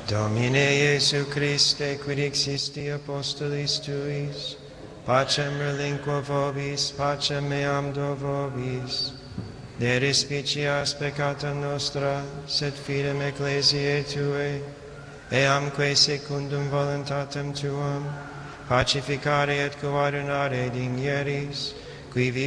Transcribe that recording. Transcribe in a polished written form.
Domine Iesu Christe, quid existi apostolis tuis, pacem relinquo vobis, pacem meam do vobis. De respicias peccata nostra, sed fidem ecclesiae Tuae, eamque secundum voluntatem Tuam, pacificare et coadunare digneris, qui